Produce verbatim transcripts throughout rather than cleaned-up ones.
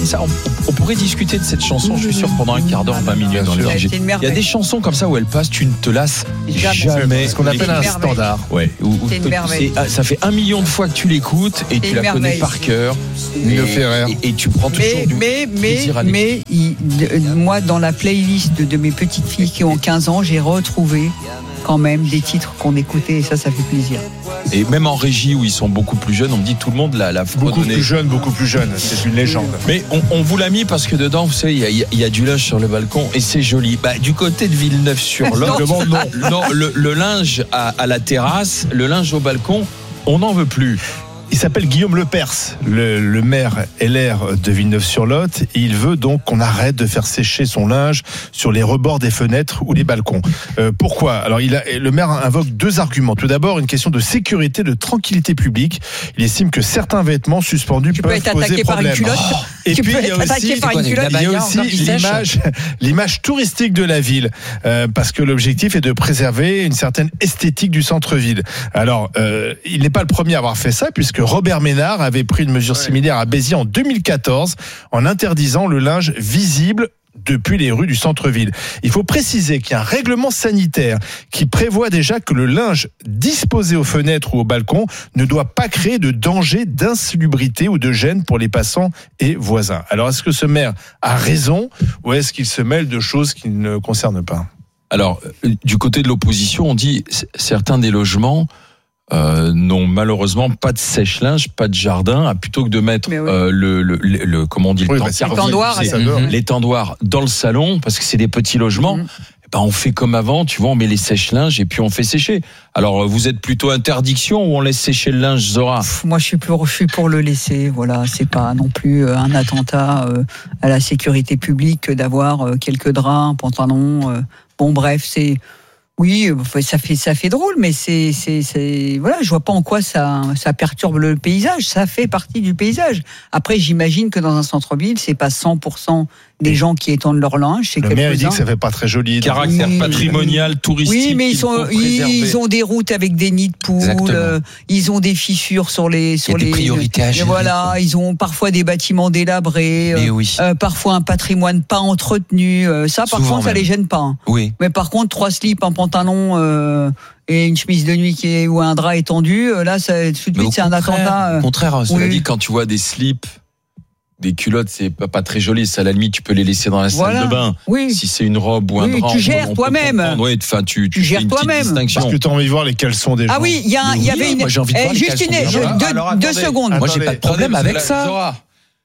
comme ça. On, on pourrait discuter de cette chanson, je suis sûr, pendant un quart d'heure, vingt minutes dans le R G. Il y a des chansons comme ça où elles passent, tu ne te lasses jamais. jamais. Ce qu'on appelle un standard. Ouais. Où, où c'est une merveille. C'est, ça fait un million de fois que tu l'écoutes et c'est tu la merveille. connais par cœur. Et, et, et tu prends toujours mais, du mais, plaisir mais, à mais il, de, moi, dans la playlist de, de mes petites filles qui ont quinze ans, j'ai retrouvé quand même des titres qu'on écoutait et ça, ça fait plaisir. Et même en régie où ils sont beaucoup plus jeunes, on me dit tout le monde l'a, l'a beaucoup redonné. plus jeune, beaucoup plus jeune, c'est une légende. Mais on, on vous l'a mis parce que dedans, vous savez, il y a, il y a du linge sur le balcon et c'est joli. Bah, du côté de Villeneuve-sur-Lot, non, non, non, le, le linge à, à la terrasse, le linge au balcon, on n'en veut plus. Il s'appelle Guillaume Lepers, le, le maire L R de Villeneuve-sur-Lot. Et il veut donc qu'on arrête de faire sécher son linge sur les rebords des fenêtres ou les balcons. Euh, pourquoi ? Alors, il a, le maire invoque deux arguments. Tout d'abord, une question de sécurité, de tranquillité publique. Il estime que certains vêtements suspendus tu peuvent peux être poser attaqué problème. par une culotte. Oh. Et tu puis, peux il y a être aussi, attaqué par une culotte. il y a aussi l'image, l'image touristique de la ville. Euh, parce que l'objectif est de préserver une certaine esthétique du centre-ville. Alors, euh, il n'est pas le premier à avoir fait ça, puisque Robert Ménard avait pris une mesure similaire à Béziers en deux mille quatorze en interdisant le linge visible depuis les rues du centre-ville. Il faut préciser qu'il y a un règlement sanitaire qui prévoit déjà que le linge disposé aux fenêtres ou au balcon ne doit pas créer de danger d'insalubrité ou de gêne pour les passants et voisins. Alors, est-ce que ce maire a raison ou est-ce qu'il se mêle de choses qui ne le concernent pas ? Alors, du côté de l'opposition, on dit certains des logements Euh, n'ont malheureusement pas de sèche-linge, pas de jardin, ah, plutôt que de mettre oui. euh, le, le, le, le comment on dit oui, le bah, l'étendoir, c'est, mmh. l'étendoir dans le salon parce que c'est des petits logements. Mmh. Ben on fait comme avant, tu vois, on met les sèche-linges et puis on fait sécher. Alors vous êtes plutôt interdiction ou on laisse sécher le linge, Zora ? Moi je suis pour, je suis pour le laisser. Voilà, c'est pas non plus un attentat à la sécurité publique d'avoir quelques draps, un pantalon. Bon bref, c'est oui, ça fait ça fait drôle, mais c'est c'est c'est voilà, je vois pas en quoi ça ça perturbe le paysage. Ça fait partie du paysage. Après, j'imagine que dans un centre-ville, c'est pas cent pour cent des gens qui étendent leur linge. C'est le maire il dit que ça fait pas très joli. Caractère oui, patrimonial, touristique. Oui, mais ils sont ils, ils ont des routes avec des nids de poules. Euh, ils ont des fissures sur les sur il y a les. Des priorités à gérer. Voilà, ils ont parfois des bâtiments délabrés. Mais oui. euh, parfois un patrimoine pas entretenu. Euh, ça, par Souvent contre, même. Ça les gêne pas. Hein. Oui. Mais par contre, trois slips, un pantalon. Euh, et une chemise de nuit qui est, ou un drap étendu, là, ça, tout de suite, c'est un attentat. Au contraire, euh, cela oui. dit, quand tu vois des slips, des culottes, c'est pas, pas très joli. Ça, à la limite, tu peux les laisser dans la voilà. salle de bain. Oui. Si c'est une robe ou un oui, drap, tu gères on, toi-même. Ouais, enfin, tu, tu, tu gères toi-même. Parce que tu as envie de voir les caleçons des gens. Ah oui, il y, a, oui, y avait une. Moi, j'ai envie de voir eh, juste une, je, deux, Alors, deux secondes. Moi, j'ai pas de problème avec ça. Zora.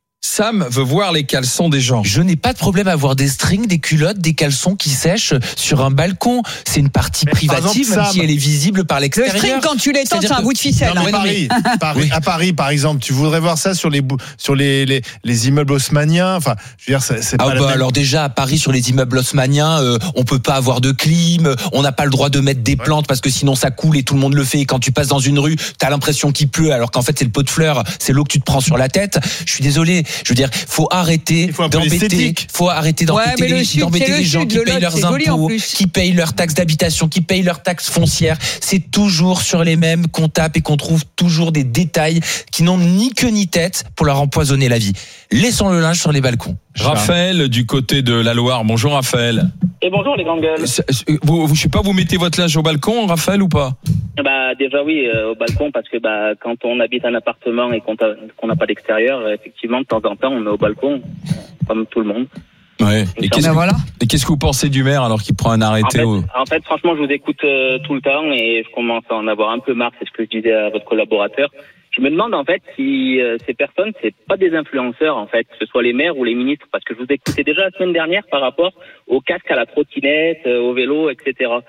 Sam veut voir les caleçons des gens. Je n'ai pas de problème à voir des strings, des culottes, des caleçons qui sèchent sur un balcon. C'est une partie mais privative, exemple, même Sam, si elle est visible par l'extérieur. Le string, quand tu l'étends, c'est un bout de ficelle. Non, mais Paris, Paris, oui. À Paris, par exemple, tu voudrais voir ça sur les sur les les, les immeubles haussmanniens. Enfin, je veux dire, c'est, c'est ah pas bah la même... alors déjà à Paris, sur les immeubles haussmanniens, euh, on peut pas avoir de clim, on n'a pas le droit de mettre des plantes ouais. parce que sinon ça coule et tout le monde le fait. Et quand tu passes dans une rue, t'as l'impression qu'il pleut, alors qu'en fait c'est le pot de fleurs, c'est l'eau que tu te prends sur la tête. Je suis désolé. Je veux dire, faut arrêter faut d'embêter, faut arrêter d'embêter ouais, les, sud, d'embêter les gens qui payent leurs impôts, qui payent leurs taxes d'habitation, qui payent leurs taxes foncières. C'est toujours sur les mêmes qu'on tape et qu'on trouve toujours des détails qui n'ont ni queue ni tête pour leur empoisonner la vie. Laissons le linge sur les balcons. Raphaël, du côté de la Loire. Bonjour Raphaël. Et bonjour les grandes gueules. Vous, vous, je sais pas, vous mettez votre linge au balcon, Raphaël, ou pas ? Bah déjà oui, euh, au balcon, parce que bah quand on habite un appartement et qu'on n'a qu'on n'a pas d'extérieur, effectivement de temps en temps on met au balcon, comme tout le monde. Ouais. Et qu'est-ce, que, voilà. et qu'est-ce que vous pensez du maire alors qu'il prend un arrêté en fait, au... en fait, franchement, je vous écoute euh, tout le temps et je commence à en avoir un peu marre. C'est ce que je disais à votre collaborateur. Je me demande en fait si euh, ces personnes, c'est pas des influenceurs en fait, que ce soit les maires ou les ministres, parce que je vous écoutais déjà la semaine dernière par rapport au casque à la trottinette, euh, au vélo, et cetera.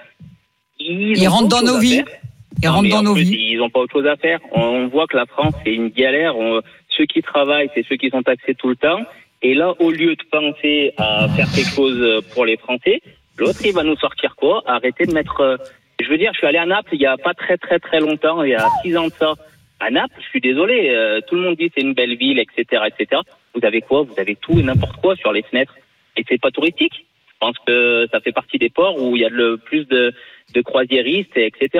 Ils, ils rentrent dans nos vies. Ils non, rentrent dans nos plus, vies. Ils n'ont pas autre chose à faire. On, on voit que la France c'est une galère. On, ceux qui travaillent, c'est ceux qui sont taxés tout le temps. Et là, au lieu de penser à faire quelque chose pour les Français, l'autre il va nous sortir quoi ? Arrêter de mettre. Euh, je veux dire, je suis allé à Naples il y a pas très très très longtemps, il y a six ans de ça. À Naples, je suis désolé, euh, tout le monde dit c'est une belle ville, et cetera, et cetera. Vous avez quoi ? Vous avez tout et n'importe quoi sur les fenêtres. Et c'est pas touristique. Je pense que ça fait partie des ports où il y a le plus de, de croisiéristes, et cetera.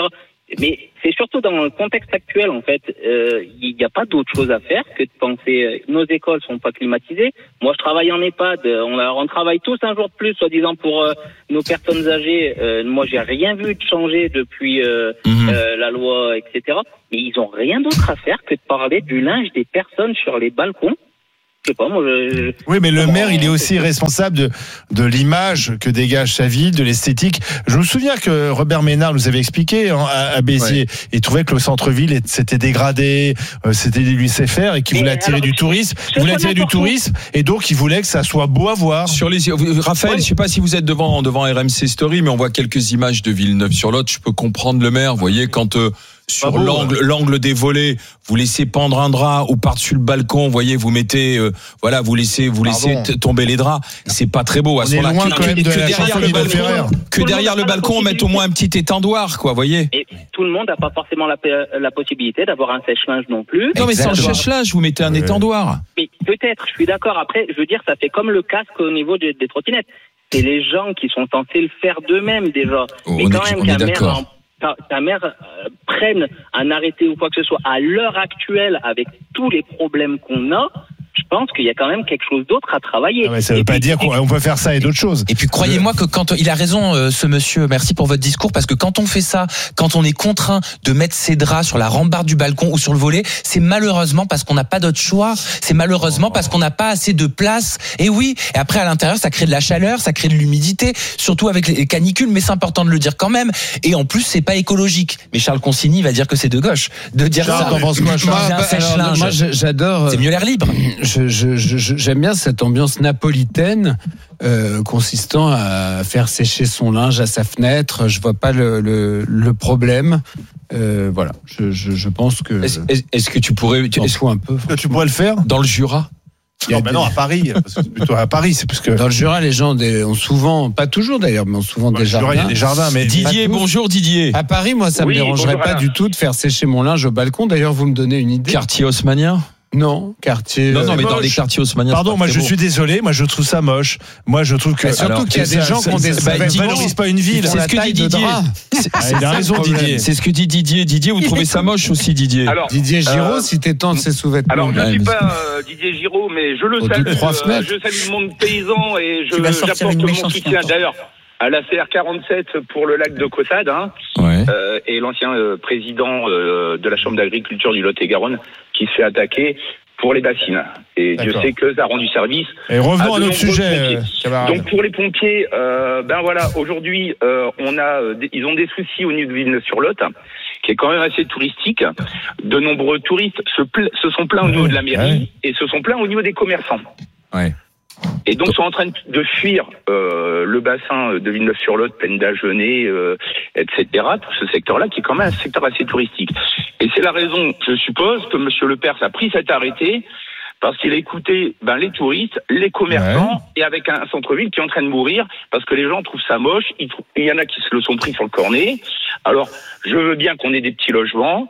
Mais c'est surtout dans le contexte actuel, en fait, euh, il n'y a pas d'autre chose à faire que de penser. Nos écoles sont pas climatisées. Moi, je travaille en EHPAD. On, a, on travaille tous un jour de plus, soi-disant pour euh, nos personnes âgées. Euh, moi, j'ai rien vu de changer depuis euh, mmh. euh, la loi, et cetera. Mais ils ont rien d'autre à faire que de parler du linge des personnes sur les balcons. Je sais pas, moi, je, je... Oui, mais le maire, il est aussi responsable de, de l'image que dégage sa ville, de l'esthétique. Je me souviens que Robert Ménard nous avait expliqué hein, à, à Béziers. Ouais. Il trouvait que le centre-ville s'était dégradé, euh, c'était des laisser faire et qu'il voulait attirer alors, du tourisme. Il voulait attirer du tourisme et donc il voulait que ça soit beau à voir. Sur les, Raphaël, ouais. je sais pas si vous êtes devant, devant R M C Story, mais on voit quelques images de Villeneuve-sur-Lot. Je peux comprendre le maire, vous voyez, quand euh, sur beau, l'angle, ouais. l'angle des volets, vous laissez pendre un drap ou par-dessus le balcon, vous voyez, vous mettez, euh, voilà, vous laissez, vous laissez t- tomber les draps. C'est pas très beau. À on est loin quand même de la chanson de balcon, que derrière le balcon, on mette au moins un petit étendoir, quoi, vous voyez. Et tout le monde n'a pas forcément la, la possibilité d'avoir un sèche-linge non plus. Non, mais sans le sèche-linge, vous mettez un ouais. étendoir. Mais peut-être, je suis d'accord. Après, je veux dire, ça fait comme le casque au niveau des, des trottinettes. C'est les gens qui sont censés le faire d'eux-mêmes déjà. Oh, mais quand est, même qu'un maire en Ta, ta mère euh, prenne un arrêté ou quoi que ce soit à l'heure actuelle avec tous les problèmes qu'on a, je pense qu'il y a quand même quelque chose d'autre à travailler. Ah ouais, ça ne veut pas dire qu'on peut faire ça et d'autres choses. Et puis croyez-moi que quand il a raison, euh, ce monsieur, merci pour votre discours, parce que quand on fait ça, quand on est contraint de mettre ses draps sur la rambarde du balcon ou sur le volet, c'est malheureusement parce qu'on n'a pas d'autre choix. C'est malheureusement parce qu'on n'a pas assez de place. Et oui, et après à l'intérieur, ça crée de la chaleur, ça crée de l'humidité, surtout avec les canicules, mais c'est important de le dire quand même. Et en plus, c'est pas écologique. Mais Charles Consigny va dire que c'est de gauche de dire Charles, ça. T'en penses quoi, Charles moi, un sèche-linge. Moi, j'adore. C'est mieux l'air libre. Je, je, je, j'aime bien cette ambiance napolitaine euh, consistant à faire sécher son linge à sa fenêtre. Je vois pas le, le, le problème. Euh, voilà, je, je, je pense que. Est-ce, est-ce que tu pourrais, est-ce un peu, tu pourrais le faire dans le Jura? Non, mais non, à Paris. Parce que c'est plutôt à Paris, c'est parce que dans le Jura, les gens ont souvent, pas toujours d'ailleurs, mais ont souvent dans des jardins. Jura, il y a des jardins, mais Didier, bonjour Didier. À Paris, moi, ça oui, me dérangerait bonjour, pas Alain. du tout de faire sécher mon linge au balcon. D'ailleurs, vous me donnez une idée. Quartier haussmannien? Non, quartier. Non, non, mais moche. dans les quartiers haussmanniens. Pardon, moi je beau. suis désolé, moi je trouve ça moche. Moi je trouve que. Bah, surtout alors, qu'il y a des ça, gens ça, qui ont des. ça, ça valorise pas une ville. C'est ce que dit Didier. C'est, ah, il a raison, Didier. C'est ce que dit Didier. Didier, vous trouvez ça moche aussi, Didier? Alors, Didier Giraud, euh, si t'étends de ses sous-vêtements. alors je ne Ouais, suis mais pas euh, Didier Giraud, mais je le Au salue. deux, trois euh, fenêtres. je salue le monde paysan et je Tu vas sortir j'apporte une mon méchanceté soutien encore. d'ailleurs à la C R quarante-sept pour le lac de Caussade, hein, Ouais. euh, et l'ancien euh, président euh, de la Chambre d'agriculture du Lot-et-Garonne qui se fait attaquer pour les bassines. Et D'accord. Dieu sait que ça a rendu service. Et revenons à à de notre nombreux sujet, pompiers. euh, camarade. Donc pour les pompiers, euh, ben voilà, aujourd'hui euh, on a, euh, des- ils ont des soucis au niveau de Villeneuve-sur-Lot, qui est quand même assez touristique. De nombreux touristes se, pla- se sont plaints au niveau de la mairie Ouais. et se sont plaints au niveau des commerçants. Ouais. Et donc sont en train de fuir euh, le bassin de Villeneuve-sur-Lot, Plaine d'Agenais, euh, et cetera. Tout ce secteur-là qui est quand même un secteur assez touristique. Et c'est la raison, je suppose, que Monsieur Le Pers a pris cet arrêté parce qu'il a écouté ben, les touristes, les commerçants, ouais. et avec un centre-ville qui est en train de mourir parce que les gens trouvent ça moche. Ils trouvent, il y en a qui se le sont pris sur le cornet. Alors, je veux bien qu'on ait des petits logements.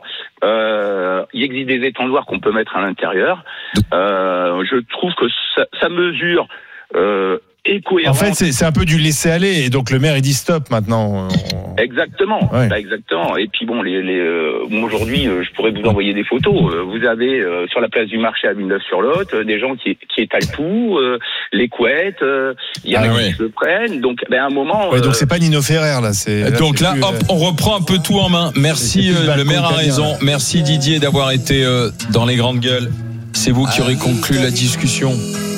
Euh, il existe des étendoirs qu'on peut mettre à l'intérieur. Euh, je trouve que ça, ça mesure euh, est cohérente. En fait, c'est, c'est un peu du laisser-aller. Et donc, le maire, il dit stop maintenant. Exactement. Ouais. Bah, exactement. Et puis bon, les, les, euh, moi, aujourd'hui, euh, je pourrais vous envoyer des photos. Euh, vous avez euh, sur la place du marché à Villeneuve-sur-Lot euh, des gens qui, qui étalent tout, euh, les couettes. euh, Il y en Ah a ouais. qui se le prennent. Donc, ben, à un moment. Ouais, euh, donc, c'est pas Nino Ferrer, là. C'est, Donc c'est là, plus, hop, euh, on reprend un peu tout en main. Merci, c'est plus euh, le le maire a balcon raison. italien. Merci Didier d'avoir été euh, dans les grandes gueules. C'est vous qui aurez conclu la discussion.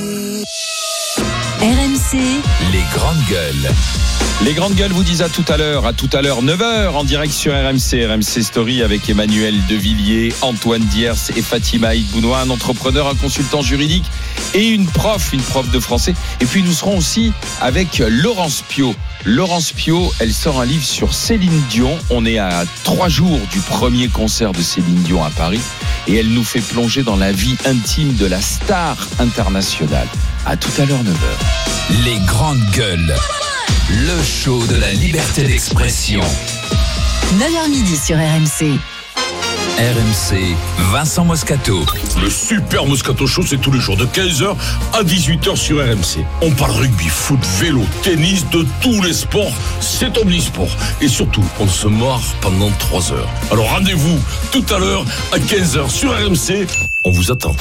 R M C, les grandes gueules. Les grandes gueules vous disent à tout à l'heure, à tout à l'heure, neuf heures en direct sur R M C, R M C Story avec Emmanuel Devilliers, Antoine Diers et Fatima Idbounois, un entrepreneur, un consultant juridique et une prof, une prof de français. Et puis nous serons aussi avec Laurence Piot. Laurence Piot, elle sort un livre sur Céline Dion. On est à trois jours du premier concert de Céline Dion à Paris et elle nous fait plonger dans la vie intime de la star internationale. À tout à l'heure, neuf heures. Les grandes gueules. Le show de la liberté d'expression. neuf heures midi sur R M C. R M C, Vincent Moscato. Le super Moscato Show, c'est tous les jours de quinze heures à dix-huit heures sur R M C. On parle rugby, foot, vélo, tennis, de tous les sports. C'est omnisport. Et surtout, on se marre pendant trois heures. Alors rendez-vous tout à l'heure à quinze heures sur R M C. On vous attend.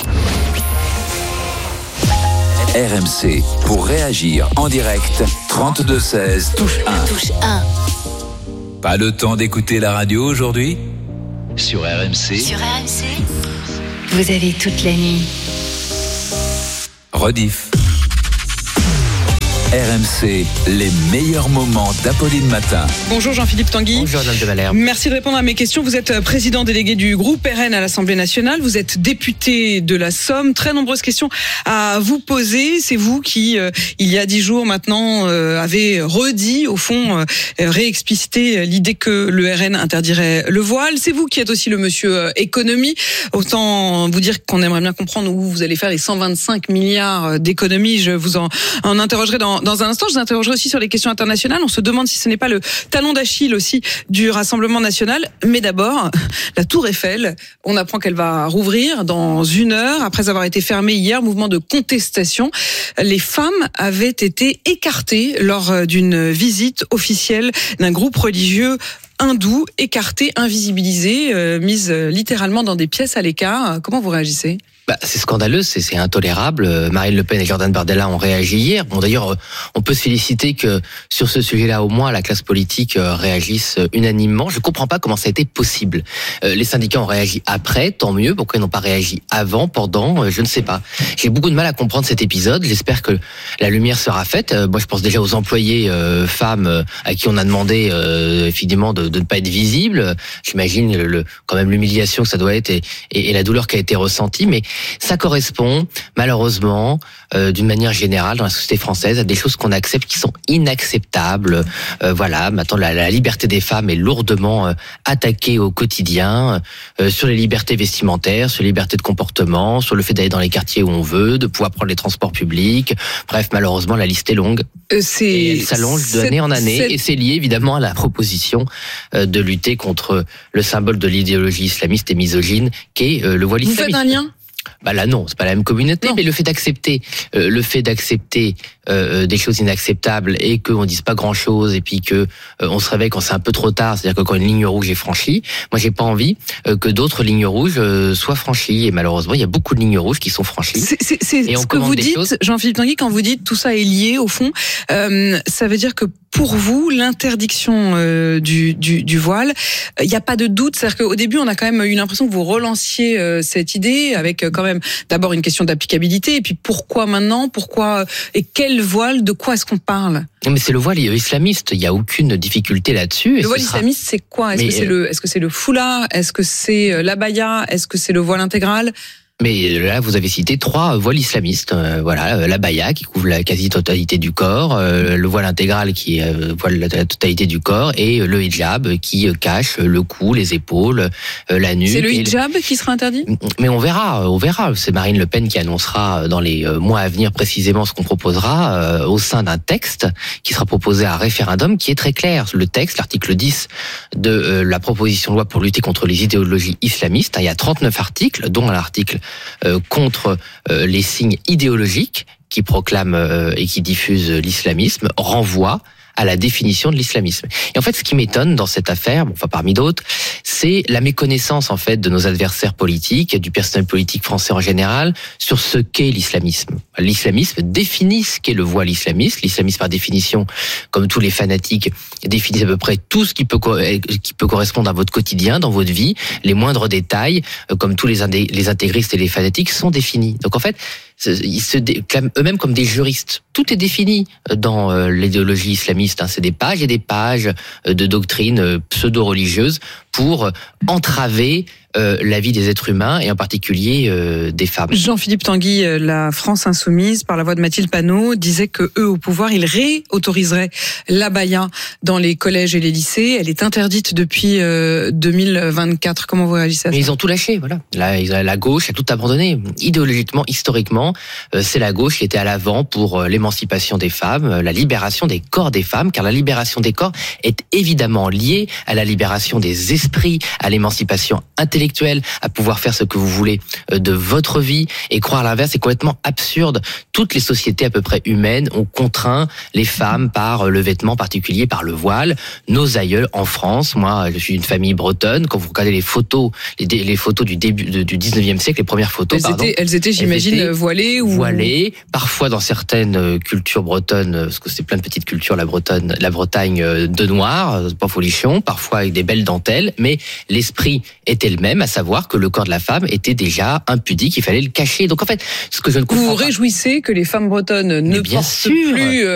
R M C, pour réagir en direct, trente-deux seize, touche un. Touche un. Pas le temps d'écouter la radio aujourd'hui ? Sur R M C. Sur R M C, vous avez toute la nuit. Rediff. R M C, les meilleurs moments d'Apolline Matin. Bonjour Jean-Philippe Tanguy. Bonjour Madame de Valère. Merci de répondre à mes questions. Vous êtes président délégué du groupe R N à l'Assemblée nationale. Vous êtes député de la Somme. Très nombreuses questions à vous poser. C'est vous qui, euh, il y a dix jours maintenant, euh, avez redit, au fond, euh, réexplicité l'idée que le R N interdirait le voile. C'est vous qui êtes aussi le monsieur euh, économie. Autant vous dire qu'on aimerait bien comprendre où vous allez faire les cent vingt-cinq milliards d'économies. Je vous en, en interrogerai dans Dans un instant. Je vous interrogerai aussi sur les questions internationales. On se demande si ce n'est pas le talon d'Achille aussi du Rassemblement national. Mais d'abord, la Tour Eiffel, on apprend qu'elle va rouvrir dans une heure après avoir été fermée hier. Mouvement de contestation. Les femmes avaient été écartées lors d'une visite officielle d'un groupe religieux hindou, écartées, invisibilisées, euh, mises littéralement dans des pièces à l'écart. Comment vous réagissez ? Bah, c'est scandaleux, c'est, c'est intolérable. Marine Le Pen et Jordan Bardella ont réagi hier. Bon, d'ailleurs, on peut se féliciter que sur ce sujet-là, au moins, la classe politique réagisse unanimement. Je comprends pas comment ça a été possible. Euh, les syndicats ont réagi après, tant mieux. Pourquoi ils n'ont pas réagi avant, pendant, je ne sais pas. J'ai beaucoup de mal à comprendre cet épisode. J'espère que la lumière sera faite. Euh, moi, je pense déjà aux employés euh, femmes euh, à qui on a demandé euh, effectivement de, de ne pas être visibles. J'imagine le, le, quand même l'humiliation que ça doit être et, et, et la douleur qui a été ressentie, mais ça correspond malheureusement euh, d'une manière générale dans la société française à des choses qu'on accepte qui sont inacceptables. Euh, voilà, maintenant la, la liberté des femmes est lourdement euh, attaquée au quotidien, euh, sur les libertés vestimentaires, sur les libertés de comportement, sur le fait d'aller dans les quartiers où on veut, de pouvoir prendre les transports publics. Bref, malheureusement la liste est longue. Euh, c'est, et elle s'allonge d'année en année c'est... et c'est lié évidemment à la proposition euh, de lutter contre le symbole de l'idéologie islamiste et misogyne qu'est euh, le voile islamiste. Vous faites un lien ? Bah là non, c'est pas la même communauté, non. Mais le fait d'accepter, euh, le fait d'accepter euh, des choses inacceptables et qu'on dise pas grand chose et puis que euh, on se réveille quand c'est un peu trop tard, c'est-à-dire que quand une ligne rouge est franchie, moi j'ai pas envie euh, que d'autres lignes rouges euh, soient franchies et malheureusement il y a beaucoup de lignes rouges qui sont franchies. C'est, c'est, c'est ce que vous dites, choses... Jean-Philippe Tanguy, quand vous dites tout ça est lié au fond, euh, ça veut dire que pour vous, l'interdiction euh, du, du, du voile, il n'y a pas de doute. C'est-à-dire qu'au début, on a quand même eu l'impression que vous relanciez euh, cette idée avec euh, quand même d'abord une question d'applicabilité et puis pourquoi maintenant, pourquoi et quel voile, de quoi est-ce qu'on parle ? Mais c'est le voile islamiste, il n'y a aucune difficulté là-dessus. Le voile sera... islamiste, c'est quoi ? Est-ce Mais que c'est, le, est-ce que c'est le foulard ? Est-ce que c'est l'abaya ? Est-ce que c'est le voile intégral ? Mais là, vous avez cité trois voiles islamistes. Euh, voilà, l'abaya qui couvre la quasi-totalité du corps, euh, le voile intégral qui euh, voile la, la totalité du corps, et le hijab qui euh, cache le cou, les épaules, euh, la nuque. C'est le hijab le... qui sera interdit ? Mais on verra, on verra. C'est Marine Le Pen qui annoncera dans les mois à venir précisément ce qu'on proposera euh, au sein d'un texte qui sera proposé à référendum, qui est très clair. Le texte, l'article dix de euh, la proposition de loi pour lutter contre les idéologies islamistes. Il y a trente-neuf articles, dont l'article Euh, contre euh, les signes idéologiques qui proclament euh, et qui diffusent l'islamisme, renvoie à la définition de l'islamisme. Et en fait, ce qui m'étonne dans cette affaire, bon, enfin parmi d'autres, c'est la méconnaissance en fait de nos adversaires politiques, du personnel politique français en général, sur ce qu'est l'islamisme. L'islamisme définit ce qu'est le voile islamiste. L'islamisme, par définition, comme tous les fanatiques, définit à peu près tout ce qui peut qui peut correspondre à votre quotidien, dans votre vie. Les moindres détails, comme tous les indé- les intégristes et les fanatiques, sont définis. Donc en fait, ils se déclament eux-mêmes comme des juristes. Tout est défini dans l'idéologie islamiste. C'est des pages et des pages de doctrines pseudo-religieuses pour entraver euh, la vie des êtres humains et en particulier euh, des femmes. Jean-Philippe Tanguy, la France insoumise, par la voix de Mathilde Panot, disait que eux au pouvoir, ils réautoriseraient l'abaya dans les collèges et les lycées. Elle est interdite depuis euh, deux mille vingt-quatre. Comment vous réagissez à ça ? Mais ils ont tout lâché, voilà. La, la gauche a tout abandonné. Idéologiquement, historiquement, euh, c'est la gauche qui était à l'avant pour euh, l'émancipation des femmes, euh, la libération des corps des femmes, car la libération des corps est évidemment liée à la libération des esprits l'esprit à l'émancipation intellectuelle, à pouvoir faire ce que vous voulez de votre vie, et croire l'inverse est complètement absurde. Toutes les sociétés à peu près humaines ont contraint les femmes par le vêtement particulier, par le voile. Nos aïeuls en France, moi je suis d'une famille bretonne, quand vous regardez les photos, les, les photos du début du dix-neuvième siècle, les premières photos, elles pardon, étaient, elles étaient, j'imagine, elles étaient voilées ou voilées, parfois dans certaines cultures bretonnes, parce que c'est plein de petites cultures, la Bretonne, la Bretagne, de noir, pas folichon, parfois avec des belles dentelles, mais l'esprit était le même, à savoir que le corps de la femme était déjà impudique, il fallait le cacher. Donc en fait, ce que je ne comprends vous vous pas, réjouissez que les femmes bretonnes ne bien portent sûr. plus